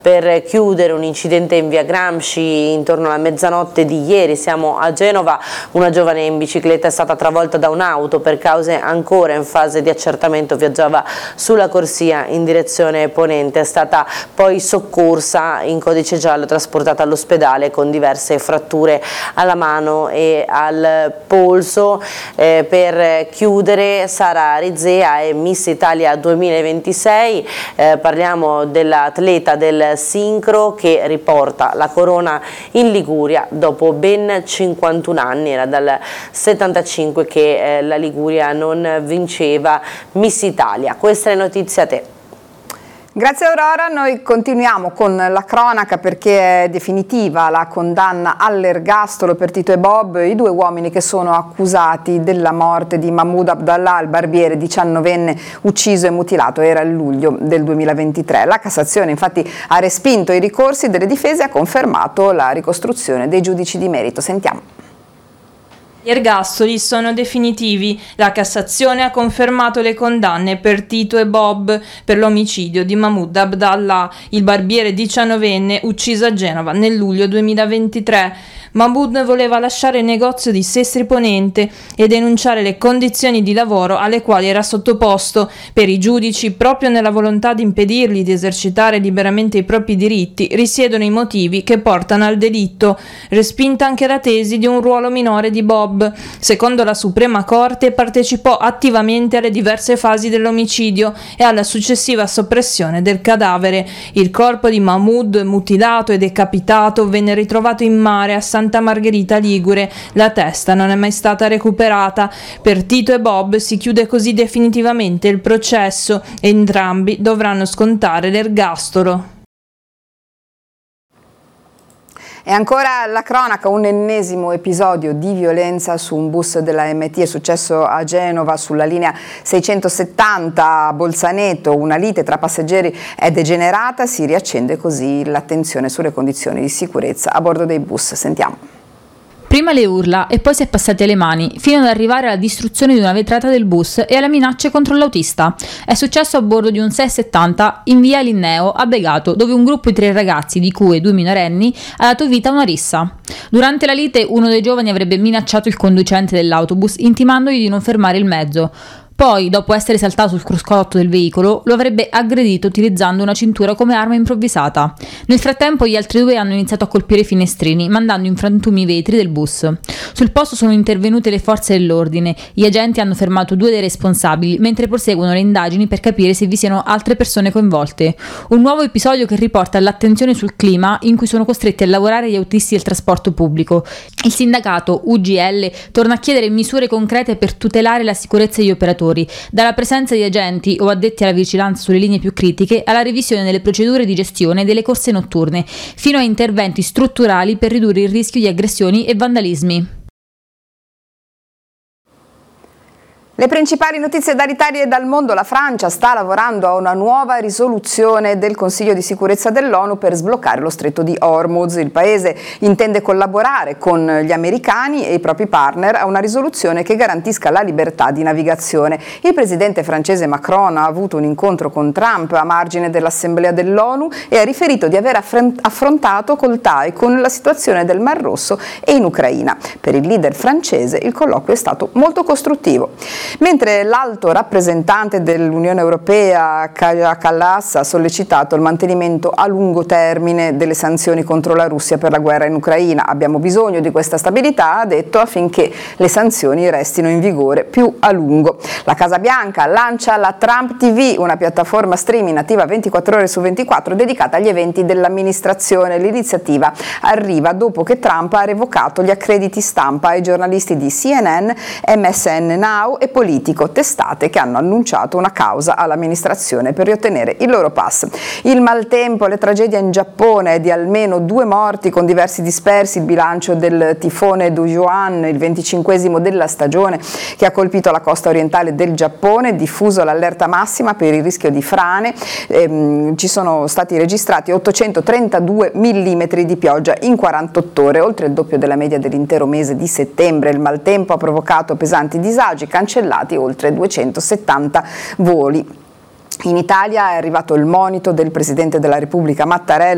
Per chiudere, un incidente in via Gramsci intorno alla mezzanotte di ieri. Siamo a Genova. Una giovane in bicicletta è stata travolta da un'auto. Per cause ancora in fase di accertamento viaggiava sulla corsia in direzione ponente. È stata poi soccorsa in codice giallo, trasportata all'ospedale con diverse fratture alla mano e al polso. Per chiudere, Sara Rizea è Miss Italia 2026. Parliamo dell'atleta del sincro che riporta la corona in Liguria dopo ben 51 anni. Era dal 75 che la Liguria non vinceva Miss Italia. Queste le notizie a te. Grazie Aurora, noi continuiamo con la cronaca perché è definitiva la condanna all'ergastolo per Tito e Bob, i due uomini che sono accusati della morte di Mahmoud Abdallah, il barbiere 19enne ucciso e mutilato, era il luglio del 2023. La Cassazione infatti ha respinto i ricorsi delle difese e ha confermato la ricostruzione dei giudici di merito. Sentiamo. Gli ergastoli sono definitivi. La Cassazione ha confermato le condanne per Tito e Bob per l'omicidio di Mahmoud Abdallah, il barbiere 19enne ucciso a Genova nel luglio 2023. Mahmoud voleva lasciare il negozio di Sestri Ponente e denunciare le condizioni di lavoro alle quali era sottoposto. Per i giudici, proprio nella volontà di impedirgli di esercitare liberamente i propri diritti, risiedono i motivi che portano al delitto. Respinta anche la tesi di un ruolo minore di Bob. Secondo la Suprema Corte partecipò attivamente alle diverse fasi dell'omicidio e alla successiva soppressione del cadavere. Il corpo di Mahmoud, mutilato e decapitato, venne ritrovato in mare a Santa Margherita Ligure. La testa non è mai stata recuperata. Per Tito e Bob si chiude così definitivamente il processo e entrambi dovranno scontare l'ergastolo. E ancora la cronaca, un ennesimo episodio di violenza su un bus della MT è successo a Genova sulla linea 670 a Bolzaneto. Una lite tra passeggeri è degenerata, si riaccende così l'attenzione sulle condizioni di sicurezza a bordo dei bus. Sentiamo. Prima le urla e poi si è passati alle mani, fino ad arrivare alla distruzione di una vetrata del bus e alle minacce contro l'autista. È successo a bordo di un 670 in via Linneo a Begato, dove un gruppo di 3 ragazzi, di cui 2 minorenni, ha dato vita a una rissa. Durante la lite uno dei giovani avrebbe minacciato il conducente dell'autobus, intimandogli di non fermare il mezzo. Poi, dopo essere saltato sul cruscotto del veicolo, lo avrebbe aggredito utilizzando una cintura come arma improvvisata. Nel frattempo gli altri 2 hanno iniziato a colpire i finestrini, mandando in frantumi i vetri del bus. Sul posto sono intervenute le forze dell'ordine. Gli agenti hanno fermato 2 dei responsabili, mentre proseguono le indagini per capire se vi siano altre persone coinvolte. Un nuovo episodio che riporta l'attenzione sul clima in cui sono costretti a lavorare gli autisti del trasporto pubblico. Il sindacato UGL torna a chiedere misure concrete per tutelare la sicurezza degli operatori, dalla presenza di agenti o addetti alla vigilanza sulle linee più critiche alla revisione delle procedure di gestione delle corse notturne, fino a interventi strutturali per ridurre il rischio di aggressioni e vandalismi. Le principali notizie dall'Italia e dal mondo. La Francia sta lavorando a una nuova risoluzione del Consiglio di sicurezza dell'ONU per sbloccare lo stretto di Hormuz. Il paese intende collaborare con gli americani e i propri partner a una risoluzione che garantisca la libertà di navigazione. Il presidente francese Macron ha avuto un incontro con Trump a margine dell'Assemblea dell'ONU e ha riferito di aver affrontato col Taikun la situazione del Mar Rosso e in Ucraina. Per il leader francese il colloquio è stato molto costruttivo. Mentre l'alto rappresentante dell'Unione Europea, Kaja Kallas, ha sollecitato il mantenimento a lungo termine delle sanzioni contro la Russia per la guerra in Ucraina. Abbiamo bisogno di questa stabilità, ha detto, affinché le sanzioni restino in vigore più a lungo. La Casa Bianca lancia la Trump TV, una piattaforma streaming attiva 24 ore su 24 dedicata agli eventi dell'amministrazione. L'iniziativa arriva dopo che Trump ha revocato gli accrediti stampa ai giornalisti di CNN, MSN Now e Politico, testate che hanno annunciato una causa all'amministrazione per riottenere il loro pass. Il maltempo, le tragedie in Giappone, di almeno 2 morti con diversi dispersi, il bilancio del tifone Dujuan, il 25esimo della stagione che ha colpito la costa orientale del Giappone, diffuso l'allerta massima per il rischio di frane, ci sono stati registrati 832 mm di pioggia in 48 ore, oltre il doppio della media dell'intero mese di settembre. Il maltempo ha provocato pesanti disagi, cancellati oltre 270 voli. In Italia è arrivato il monito del Presidente della Repubblica Mattarella